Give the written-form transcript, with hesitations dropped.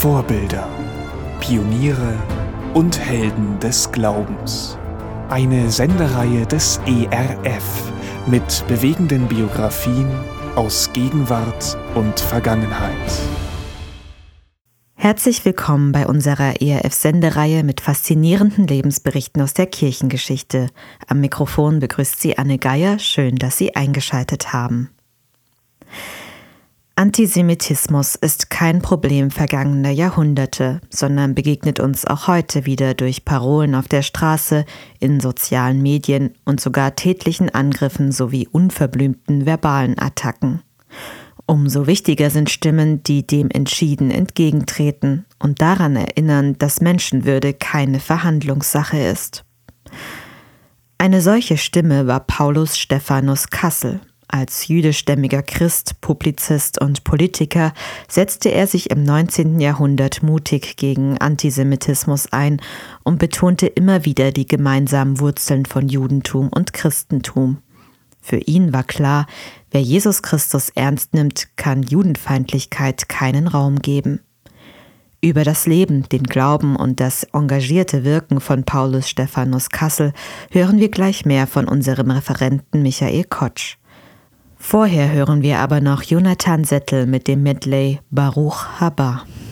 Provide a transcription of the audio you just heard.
Vorbilder, Pioniere und Helden des Glaubens. Eine Sendereihe des ERF mit bewegenden Biografien aus Gegenwart und Vergangenheit. Herzlich willkommen bei unserer ERF-Sendereihe mit faszinierenden Lebensberichten aus der Kirchengeschichte. Am Mikrofon begrüßt Sie Anne Geier. Schön, dass Sie eingeschaltet haben. Antisemitismus ist kein Problem vergangener Jahrhunderte, sondern begegnet uns auch heute wieder durch Parolen auf der Straße, in sozialen Medien und sogar tätlichen Angriffen sowie unverblümten verbalen Attacken. Umso wichtiger sind Stimmen, die dem entschieden entgegentreten und daran erinnern, dass Menschenwürde keine Verhandlungssache ist. Eine solche Stimme war Paulus Stephanus Kassel. Als jüdischstämmiger Christ, Publizist und Politiker setzte er sich im 19. Jahrhundert mutig gegen Antisemitismus ein und betonte immer wieder die gemeinsamen Wurzeln von Judentum und Christentum. Für ihn war klar, wer Jesus Christus ernst nimmt, kann Judenfeindlichkeit keinen Raum geben. Über das Leben, den Glauben und das engagierte Wirken von Paulus Stephanus Kassel hören wir gleich mehr von unserem Referenten Michael Kotsch. Vorher hören wir aber noch Jonathan Settel mit dem Medley Baruch Haba.